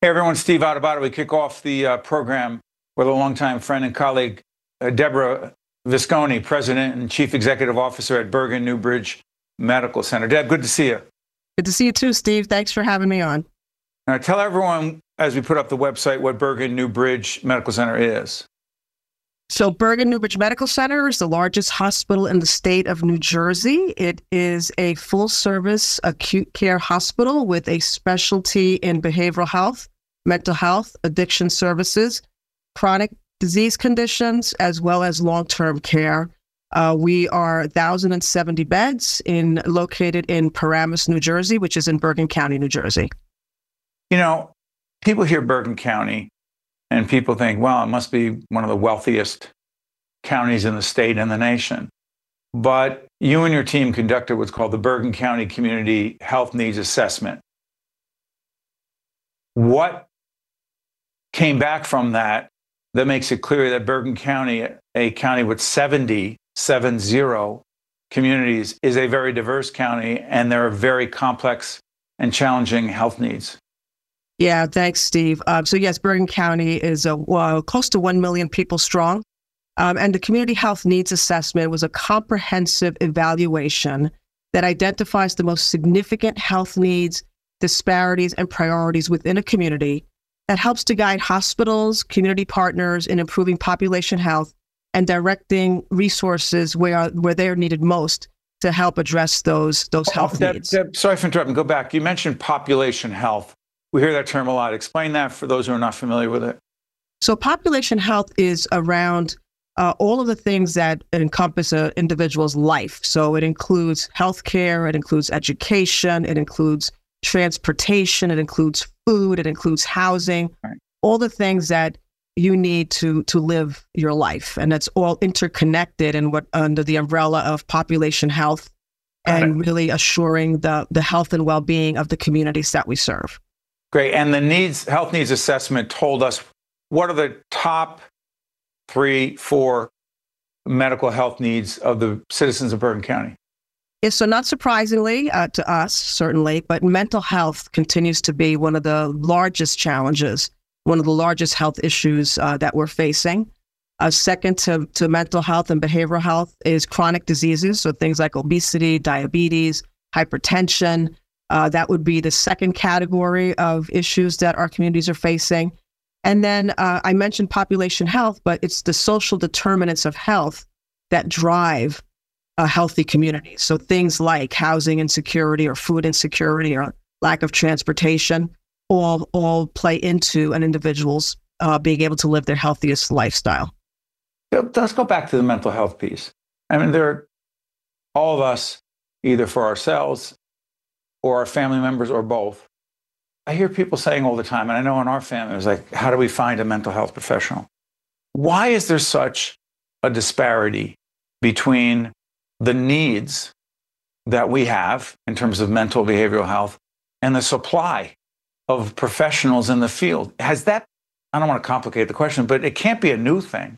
Hey everyone, Steve Adubato. We kick off the program with a longtime friend and colleague, Deborah Visconti, President and Chief Executive Officer at Bergen Newbridge Medical Center. Deb, good to see you. Good to see you too, Steve. Thanks for having me on. Now, tell everyone, as we put up the website, what Bergen Newbridge Medical Center is. So Bergen Newbridge Medical Center is the largest hospital in the state of New Jersey. It is a full-service acute care hospital with a specialty in behavioral health, mental health, addiction services, chronic disease conditions, as well as long-term care. We are 1,070 beds located in Paramus, New Jersey, which is in Bergen County, New Jersey. You know, people hear Bergen County and people think, well, it must be one of the wealthiest counties in the state and the nation. But you and your team conducted what's called the Bergen County Community Health Needs Assessment. What came back from that makes it clear that Bergen County, a county with 70 communities, is a very diverse county, and there are very complex and challenging health needs? Yeah, thanks, Steve. So yes, Bergen County is close to 1 million people strong. And the Community Health Needs Assessment was a comprehensive evaluation that identifies the most significant health needs, disparities, and priorities within a community that helps to guide hospitals, community partners in improving population health and directing resources where they're needed most to help address those health needs. Deb, sorry for interrupting. Go back. You mentioned population health. We hear that term a lot. Explain that for those who are not familiar with it. So population health is around all of the things that encompass an individual's life. So it includes healthcare, it includes education, it includes transportation, it includes food, it includes housing, right. All the things that you need to live your life. And that's all interconnected under the umbrella of population health and really assuring the health and well-being of the communities that we serve. Great. And the health needs assessment told us what are the top 3, 4 medical health needs of the citizens of Bergen County? Yeah, so not surprisingly to us, certainly, but mental health continues to be one of the largest challenges, one of the largest health issues that we're facing. Second to mental health and behavioral health is chronic diseases, so things like obesity, diabetes, hypertension. That would be the second category of issues that our communities are facing. And then I mentioned population health, but it's the social determinants of health that drive a healthy community. So things like housing insecurity or food insecurity or lack of transportation all play into an individual's being able to live their healthiest lifestyle. Let's go back to the mental health piece. I mean, all of us, either for ourselves or our family members or both, I hear people saying all the time, and I know in our family, it's like, how do we find a mental health professional? Why is there such a disparity between the needs that we have in terms of mental behavioral health and the supply of professionals in the field? Has that, I don't want to complicate the question, but it can't be a new thing.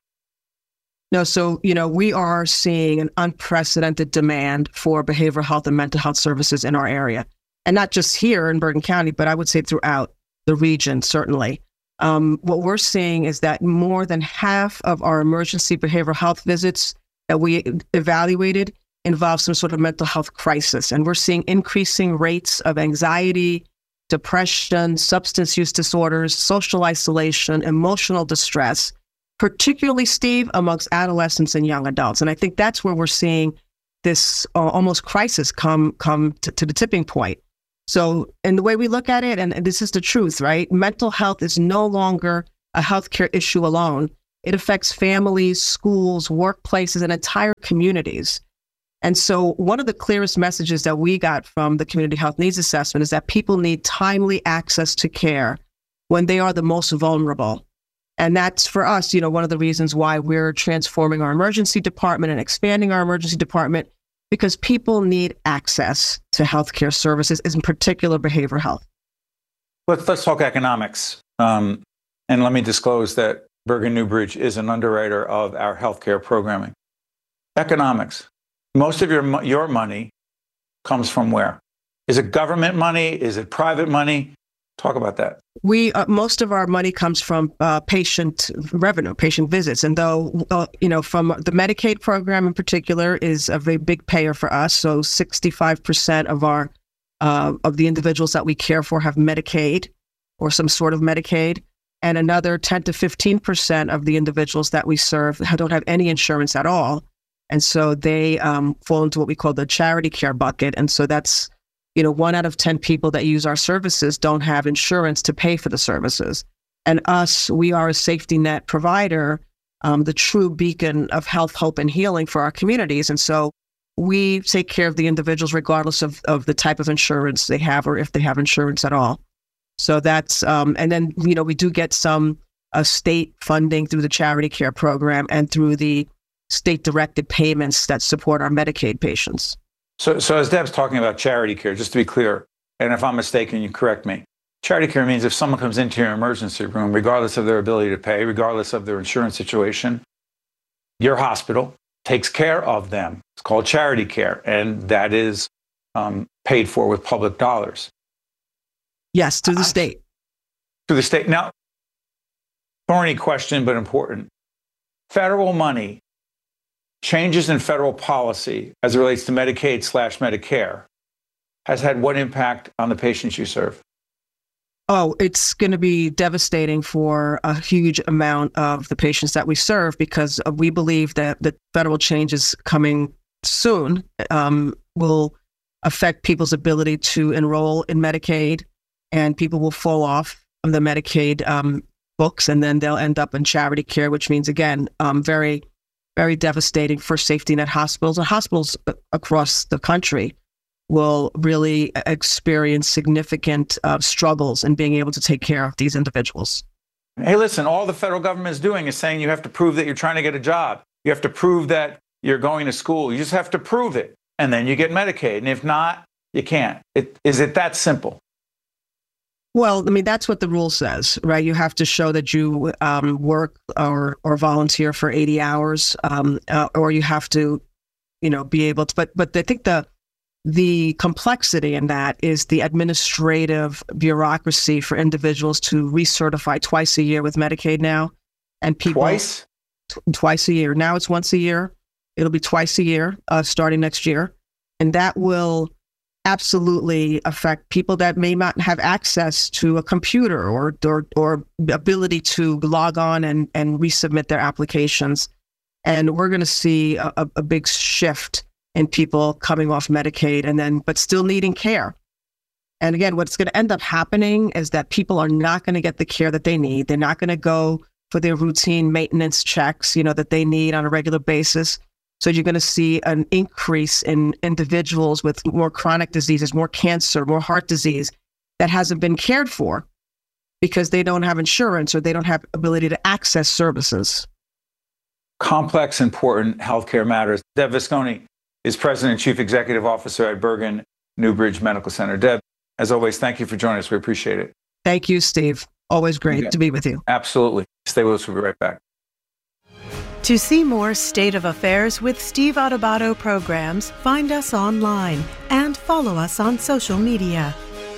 No, so, we are seeing an unprecedented demand for behavioral health and mental health services in our area. And not just here in Bergen County, but I would say throughout the region, certainly. What we're seeing is that more than half of our emergency behavioral health visits that we evaluated involve some sort of mental health crisis. And we're seeing increasing rates of anxiety, depression, substance use disorders, social isolation, emotional distress, particularly, Steve, amongst adolescents and young adults. And I think that's where we're seeing this almost crisis come to the tipping point. So, in the way we look at it, and this is the truth, right? Mental health is no longer a healthcare issue alone. It affects families, schools, workplaces, and entire communities. And so one of the clearest messages that we got from the Community Health Needs Assessment is that people need timely access to care when they are the most vulnerable. And that's, for us, one of the reasons why we're transforming our emergency department and expanding our emergency department, because people need access to healthcare services, in particular behavioral health. Let's talk economics. And let me disclose that Bergen Newbridge is an underwriter of our healthcare programming. Economics. Most of your money comes from where? Is it government money? Is it private money? Talk about that. We most of our money comes from patient revenue, patient visits, and though from the Medicaid program in particular is a very big payer for us. So 65% of our of the individuals that we care for have Medicaid or some sort of Medicaid, and another 10 to 15% of the individuals that we serve don't have any insurance at all, and so they fall into what we call the charity care bucket, and so that's 1 out of 10 people that use our services don't have insurance to pay for the services. And us, we are a safety net provider, the true beacon of health, hope, and healing for our communities. And so we take care of the individuals regardless of the type of insurance they have or if they have insurance at all. So that's, and then, we do get some state funding through the charity care program and through the state-directed payments that support our Medicaid patients. So as Deb's talking about charity care, just to be clear, and if I'm mistaken, you correct me. Charity care means if someone comes into your emergency room, regardless of their ability to pay, regardless of their insurance situation, your hospital takes care of them. It's called charity care, and that is paid for with public dollars. Yes, through the state. Through the state. Now, thorny question, but important. Federal money, changes in federal policy as it relates to Medicaid/Medicare has had what impact on the patients you serve? Oh, it's going to be devastating for a huge amount of the patients that we serve because we believe that the federal changes coming soon will affect people's ability to enroll in Medicaid, and people will fall off of the Medicaid books, and then they'll end up in charity care, which means, again, very devastating for safety net hospitals, and hospitals across the country will really experience significant struggles in being able to take care of these individuals. Hey, listen, all the federal government is doing is saying you have to prove that you're trying to get a job. You have to prove that you're going to school. You just have to prove it, and then you get Medicaid. And if not, you can't. Is it that simple? Well, I mean, that's what the rule says, right? You have to show that you work or volunteer for 80 hours, or you have to, be able to. But I think the complexity in that is the administrative bureaucracy for individuals to recertify twice a year with Medicaid now, and people twice a year. Now it's once a year. It'll be twice a year starting next year, and that will absolutely affect people that may not have access to a computer or ability to log on and resubmit their applications. And we're going to see a big shift in people coming off Medicaid but still needing care. And again, what's going to end up happening is that people are not going to get the care that they need. They're not going to go for their routine maintenance checks, that they need on a regular basis. So you're going to see an increase in individuals with more chronic diseases, more cancer, more heart disease that hasn't been cared for because they don't have insurance or they don't have ability to access services. Complex, important healthcare matters. Deb Visconti is President and Chief Executive Officer at Bergen Newbridge Medical Center. Deb, as always, thank you for joining us. We appreciate it. Thank you, Steve. Always great to be with you. Absolutely. Stay with us. We'll be right back. To see more State of Affairs with Steve Adubato programs, find us online and follow us on social media.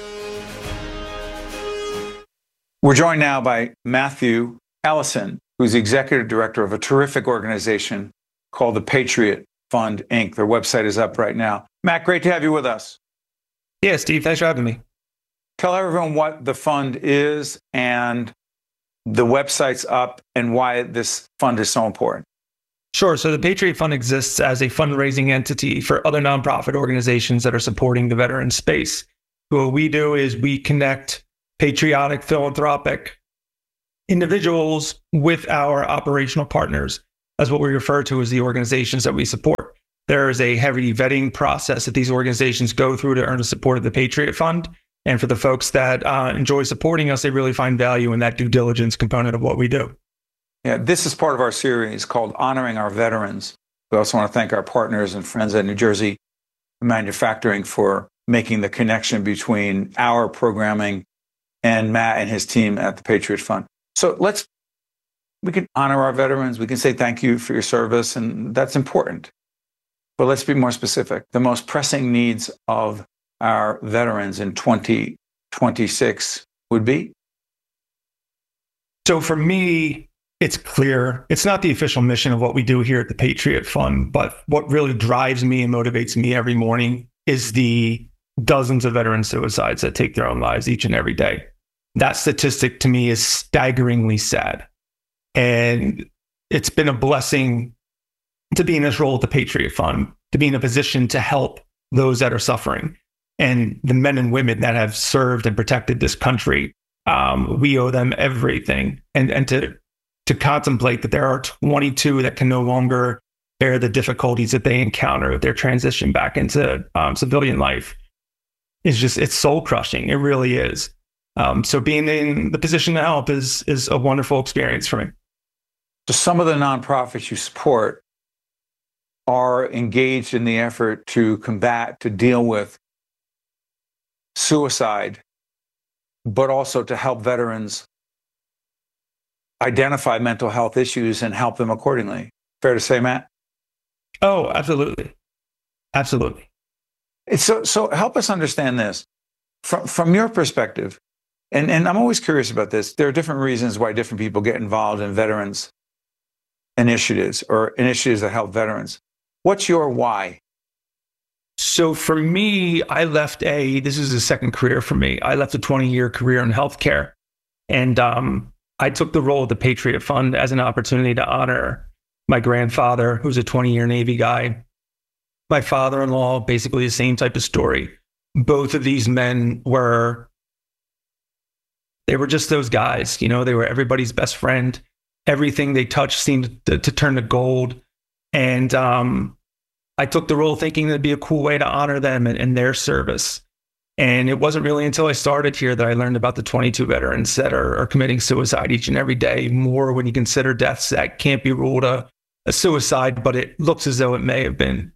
We're joined now by Matthew Ellison, who's the executive director of a terrific organization called the Patriot Fund, Inc. Their website is up right now. Matt, great to have you with us. Yeah, Steve, thanks for having me. Tell everyone what the fund is and the website's up and why this fund is so important. Sure. So the Patriot Fund exists as a fundraising entity for other nonprofit organizations that are supporting the veteran space. What we do is we connect patriotic, philanthropic individuals with our operational partners. That's what we refer to as the organizations that we support. There is a heavy vetting process that these organizations go through to earn the support of the Patriot Fund. And for the folks that enjoy supporting us, they really find value in that due diligence component of what we do. Yeah, this is part of our series called Honoring Our Veterans. We also want to thank our partners and friends at New Jersey Manufacturing for making the connection between our programming and Matt and his team at the Patriot Fund. So we can honor our veterans. We can say thank you for your service, and that's important. But let's be more specific. The most pressing needs of our veterans in 2026 would be? So for me, it's clear. It's not the official mission of what we do here at the Patriot Fund, but what really drives me and motivates me every morning is the dozens of veteran suicides that take their own lives each and every day. That statistic to me is staggeringly sad. And it's been a blessing to be in this role at the Patriot Fund, to be in a position to help those that are suffering. And the men and women that have served and protected this country, we owe them everything. And to contemplate that there are 22 that can no longer bear the difficulties that they encounter with their transition back into civilian life it's soul crushing. It really is. So being in the position to help is a wonderful experience for me. So some of the nonprofits you support are engaged in the effort to deal with suicide, but also to help veterans identify mental health issues and help them accordingly. Fair to say, Matt? Oh, absolutely. Absolutely. So help us understand this from your perspective. And I'm always curious about this. There are different reasons why different people get involved in veterans initiatives or initiatives that help veterans. What's your why? So for me, this is a second career for me. I left a 20-year career in healthcare. And I took the role of the Patriot Fund as an opportunity to honor my grandfather, who's a 20-year Navy guy. My father-in-law, basically the same type of story. Both of these men were just those guys. They were everybody's best friend. Everything they touched seemed to turn to gold. And I took the role thinking that'd be a cool way to honor them and their service. And it wasn't really until I started here that I learned about the 22 veterans that are committing suicide each and every day, more when you consider deaths that can't be ruled a suicide, but it looks as though it may have been.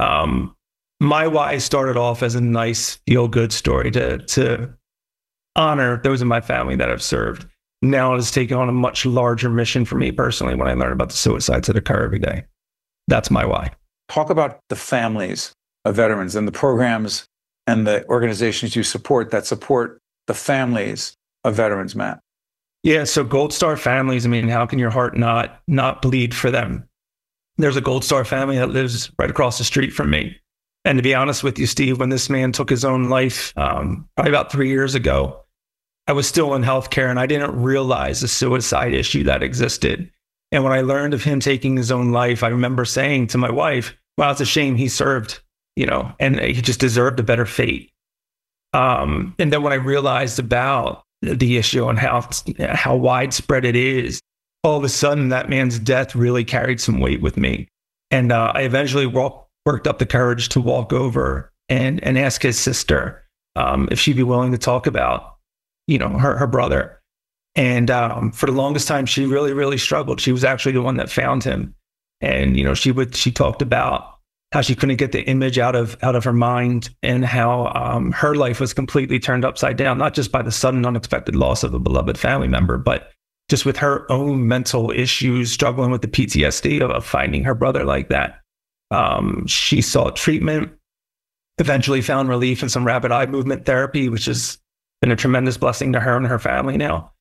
My why started off as a nice feel-good story to honor those in my family that have served. Now it has taken on a much larger mission for me personally when I learn about the suicides that occur every day. That's my why. Talk about the families of veterans and the programs and the organizations you support that support the families of veterans, Matt. Yeah, so Gold Star families, how can your heart not bleed for them? There's a Gold Star family that lives right across the street from me. And to be honest with you, Steve, when this man took his own life, probably about 3 years ago, I was still in healthcare and I didn't realize the suicide issue that existed. And when I learned of him taking his own life, I remember saying to my wife, wow, it's a shame he served, and he just deserved a better fate. And then when I realized about the issue and how widespread it is, all of a sudden that man's death really carried some weight with me. And I eventually worked up the courage to walk over and ask his sister if she'd be willing to talk about, her brother. And for the longest time, she really, really struggled. She was actually the one that found him. And, she talked about how she couldn't get the image out of her mind and how her life was completely turned upside down, not just by the sudden unexpected loss of a beloved family member, but just with her own mental issues, struggling with the PTSD of finding her brother like that. She sought treatment, eventually found relief in some rapid eye movement therapy, which has been a tremendous blessing to her and her family now.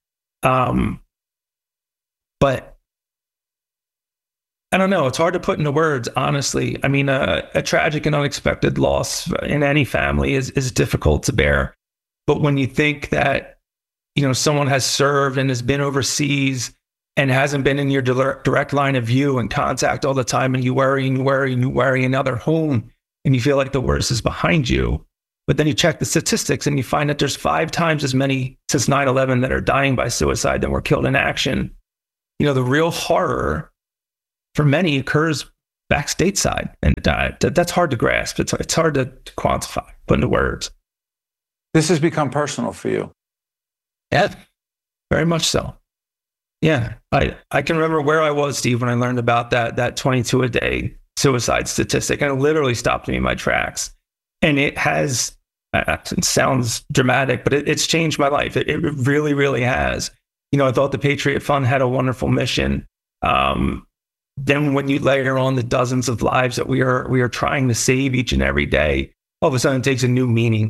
But I don't know. It's hard to put into words, honestly. A tragic and unexpected loss in any family is difficult to bear. But when you think that, someone has served and has been overseas and hasn't been in your direct line of view and contact all the time, and you worry and you worry and you worry, and now they're home and you feel like the worst is behind you. But then you check the statistics and you find that there's 5 times as many since 9/11 that are dying by suicide than were killed in action. The real horror for many occurs back stateside. And that's hard to grasp. It's hard to quantify, put into words. This has become personal for you. Yeah, very much so. Yeah, I can remember where I was, Steve, when I learned about that 22 a day suicide statistic, and it literally stopped me in my tracks. And it has, it sounds dramatic, but it's changed my life. It really, really has. I thought the Patriot Fund had a wonderful mission. Then when you layer on the dozens of lives that we are trying to save each and every day, all of a sudden it takes a new meaning.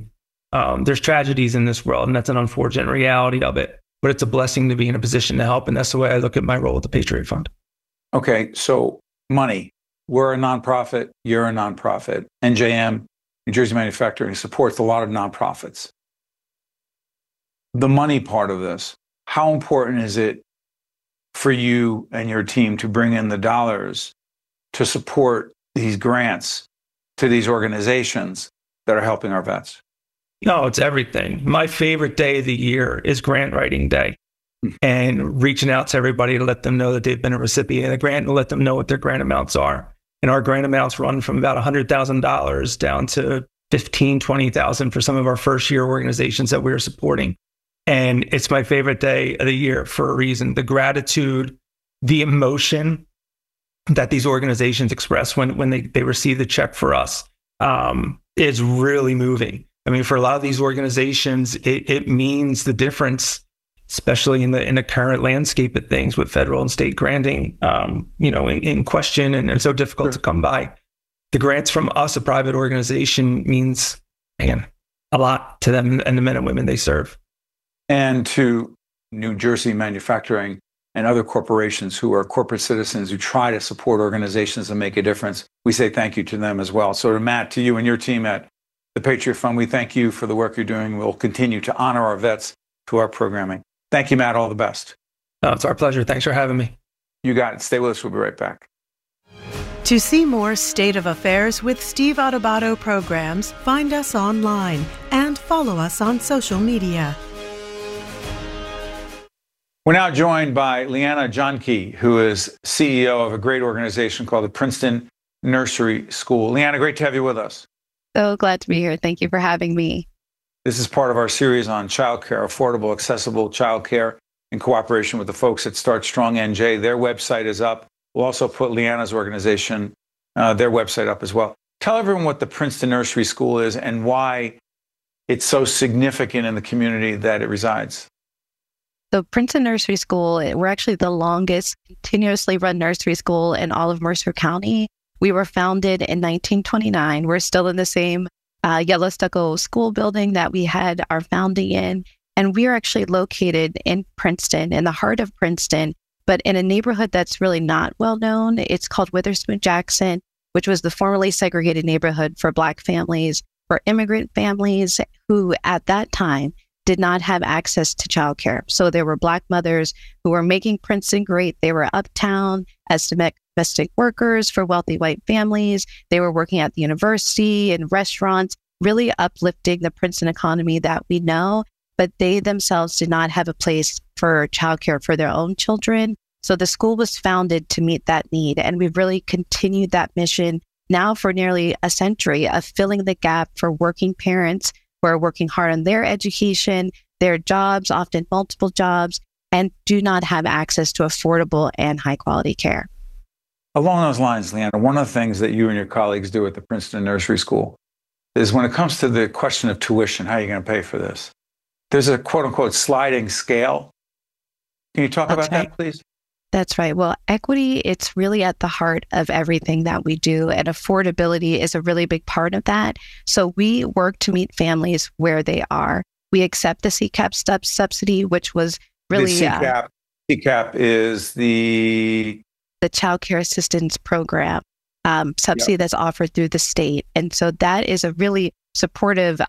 There's tragedies in this world, and that's an unfortunate reality of it. But it's a blessing to be in a position to help, and that's the way I look at my role at the Patriot Fund. Okay, so money. We're a nonprofit. You're a nonprofit. NJM, New Jersey Manufacturing, supports a lot of nonprofits. The money part of this, how important is it for you and your team to bring in the dollars to support these grants to these organizations that are helping our vets? No, it's everything. My favorite day of the year is grant writing day, and reaching out to everybody to let them know that they've been a recipient of a grant and let them know what their grant amounts are. And our grant amounts run from about $100,000 down to $15,000, $20,000 for some of our first year organizations that we are supporting. And it's my favorite day of the year for a reason. The gratitude, the emotion that these organizations express when they receive the check for us is really moving. I mean, for a lot of these organizations, it means the difference, especially in the current landscape of things with federal and state granting, in question and so difficult to come by. The grants from us, a private organization, means, man, a lot to them and the men and women they serve. And to New Jersey Manufacturing and other corporations who are corporate citizens who try to support organizations and make a difference, we say thank you to them as well. So to Matt, to you and your team at the Patriot Fund, we thank you for the work you're doing. We'll continue to honor our vets through our programming. Thank you, Matt. All the best. Oh, it's our pleasure. Thanks for having me. You got it. Stay with us. We'll be right back. To see more State of Affairs with Steve Adubato programs, find us online and follow us on social media. We're now joined by Leanna Jahnke, who is CEO of a great organization called the Princeton Nursery School. Leanna, great to have you with us. So glad to be here. Thank you for having me. This is part of our series on childcare, affordable, accessible childcare, in cooperation with the folks at Start Strong NJ. Their website is up. We'll also put Leanna's organization, their website up as well. Tell everyone what the Princeton Nursery School is and why it's so significant in the community that it resides. So Princeton Nursery School, we're actually the longest continuously run nursery school in all of Mercer County. We were founded in 1929. We're still in the same yellow stucco school building that we had our founding in. And we are actually located in Princeton, in the heart of Princeton, but in a neighborhood that's really not well known. It's called Witherspoon Jackson, which was the formerly segregated neighborhood for Black families, for immigrant families who at that time did not have access to childcare. So there were Black mothers who were making Princeton great. They were uptown as domestic workers for wealthy white families. They were working at the university and restaurants, really uplifting the Princeton economy that we know, but they themselves did not have a place for childcare for their own children. So the school was founded to meet that need. And we've really continued that mission now for nearly a century of filling the gap for working parents who are working hard on their education, their jobs, often multiple jobs, and do not have access to affordable and high quality care. Along those lines, Leanna, one of the things that you and your colleagues do at the Princeton Nursery School is when it comes to the question of tuition, how are you going to pay for this? There's a quote unquote sliding scale. Can you talk about that, please? That's right. Well, equity, it's really at the heart of everything that we do, and affordability is a really big part of that. So we work to meet families where they are. We accept the CCAP subsidy, which was really... The CCAP is the Child Care Assistance Program subsidy that's offered through the state. And so that is a really supportive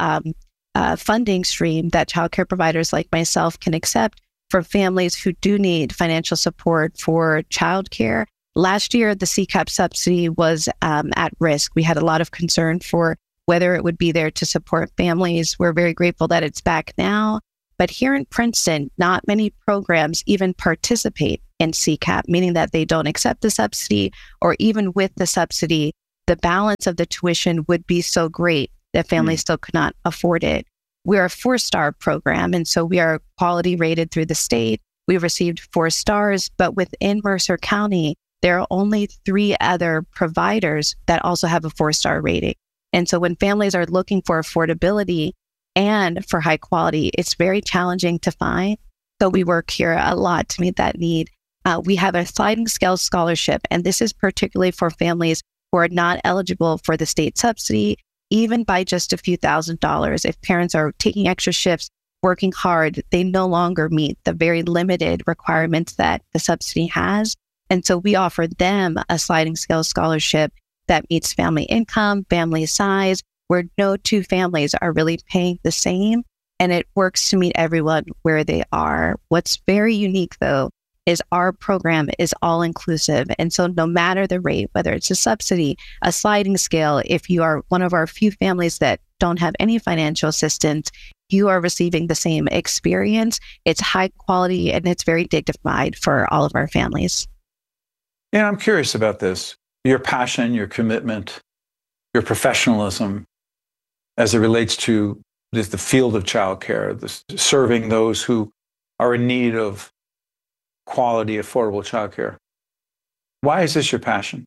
funding stream that childcare providers like myself can accept for families who do need financial support for childcare. Last year, the CCAP subsidy was at risk. We had a lot of concern for whether it would be there to support families. We're very grateful that it's back now. But here in Princeton, not many programs even participate in CCAP, meaning that they don't accept the subsidy, or even with the subsidy, the balance of the tuition would be so great that families still could not afford it. We're a 4-star program, and so we are quality rated through the state. We've received 4 stars, but within Mercer County, there are only 3 other providers that also have a 4-star rating. And so when families are looking for affordability and for high quality, it's very challenging to find. So we work here a lot to meet that need. We have a sliding scale scholarship, and this is particularly for families who are not eligible for the state subsidy, even by just a few $1,000s, if parents are taking extra shifts, working hard, they no longer meet the very limited requirements that the subsidy has. And so we offer them a sliding scale scholarship that meets family income, family size, where no two families are really paying the same. And it works to meet everyone where they are. What's very unique, though, is our program is all inclusive. And so no matter the rate, whether it's a subsidy, a sliding scale, if you are one of our few families that don't have any financial assistance, you are receiving the same experience. It's high quality and it's very dignified for all of our families. Yeah, I'm curious about this. Your passion, your commitment, your professionalism as it relates to the field of childcare, serving those who are in need of quality, affordable childcare. Why is this your passion?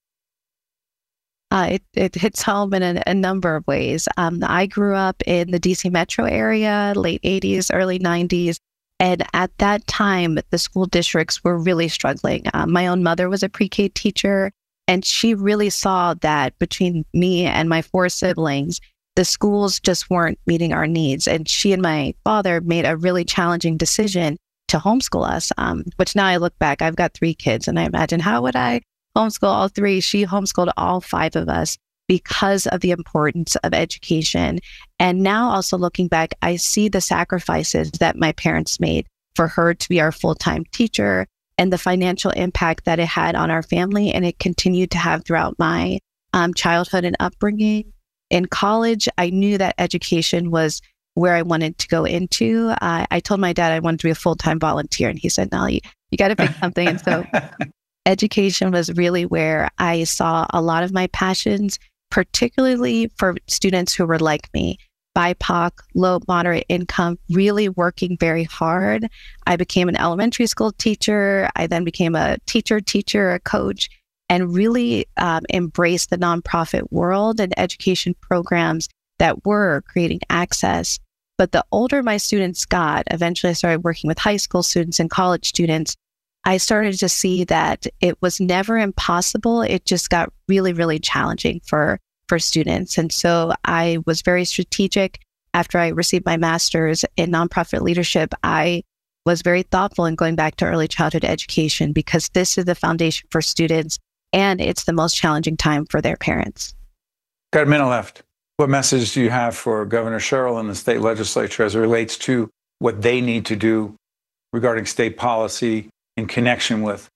It hits home in a number of ways. I grew up in the DC metro area, late 80s, early 90s. And at that time, the school districts were really struggling. My own mother was a pre-K teacher, and she really saw that between me and my 4 siblings, the schools just weren't meeting our needs. And she and my father made a really challenging decision to homeschool us, which now I look back, I've got 3 kids, and I imagine, how would I homeschool all 3? She homeschooled all 5 of us because of the importance of education. And now also looking back, I see the sacrifices that my parents made for her to be our full-time teacher and the financial impact that it had on our family. And it continued to have throughout my childhood and upbringing. In college, I knew that education was where I wanted to go into. I told my dad I wanted to be a full-time volunteer, and he said, no, you got to pick something. And so education was really where I saw a lot of my passions, particularly for students who were like me, BIPOC, low, moderate income, really working very hard. I became an elementary school teacher. I then became a teacher, a coach, and really embraced the nonprofit world and education programs that were creating access. But the older my students got, eventually I started working with high school students and college students. I started to see that it was never impossible. It just got really, really challenging for students. And so I was very strategic. After I received my master's in nonprofit leadership, I was very thoughtful in going back to early childhood education, because this is the foundation for students and it's the most challenging time for their parents. Got a minute left. What message do you have for Governor Sherrill and the state legislature as it relates to what they need to do regarding state policy in connection with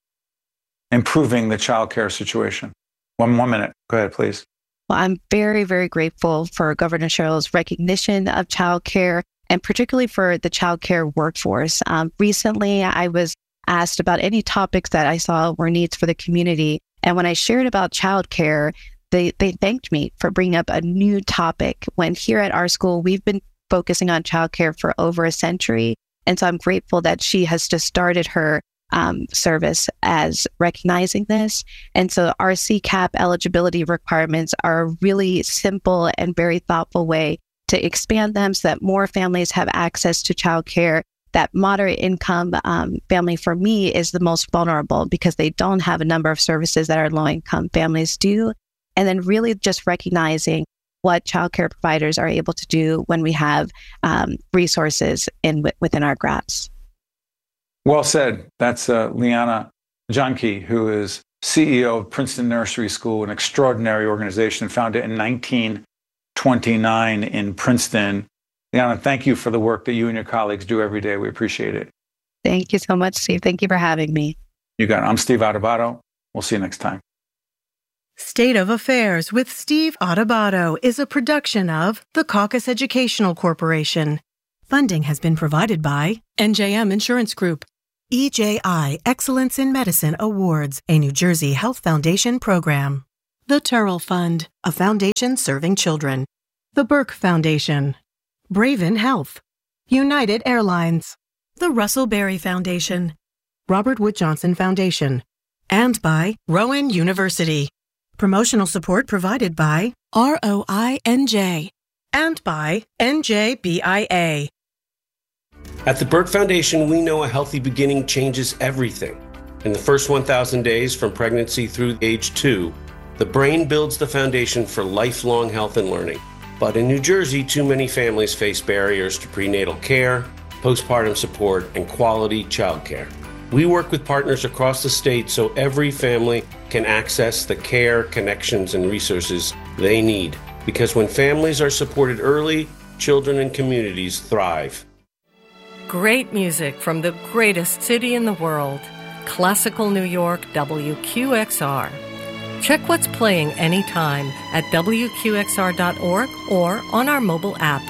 improving the child care situation? One minute. Go ahead, please. Well, I'm very, very grateful for Governor Sherrill's recognition of child care, and particularly for the child care workforce. Recently, I was asked about any topics that I saw were needs for the community. And when I shared about child care, they thanked me for bringing up a new topic, when here at our school, we've been focusing on child care for over a century. And so I'm grateful that she has just started her service as recognizing this. And so our CCAP eligibility requirements are a really simple and very thoughtful way to expand them so that more families have access to childcare. That moderate income family, for me, is the most vulnerable because they don't have a number of services that our low income families do. And then really just recognizing what childcare providers are able to do when we have resources within our grasp. Well said. That's Liana Jahnke, who is CEO of Princeton Nursery School, an extraordinary organization founded in 1929 in Princeton. Liana, thank you for the work that you and your colleagues do every day. We appreciate it. Thank you so much, Steve. Thank you for having me. You got it. I'm Steve Adubato. We'll see you next time. State of Affairs with Steve Adubato is a production of the Caucus Educational Corporation. Funding has been provided by NJM Insurance Group, EJI Excellence in Medicine Awards, a New Jersey Health Foundation program, the Turrell Fund, a foundation serving children, the Burke Foundation, Braven Health, United Airlines, the Russell Berry Foundation, Robert Wood Johnson Foundation, and by Rowan University. Promotional support provided by ROINJ and by NJBIA. At the Burke Foundation, we know a healthy beginning changes everything. In the first 1,000 days from pregnancy through age 2, the brain builds the foundation for lifelong health and learning. But in New Jersey, too many families face barriers to prenatal care, postpartum support, and quality childcare. We work with partners across the state so every family can access the care, connections, and resources they need. Because when families are supported early, children and communities thrive. Great music from the greatest city in the world, Classical New York, WQXR. Check what's playing anytime at WQXR.org or on our mobile app.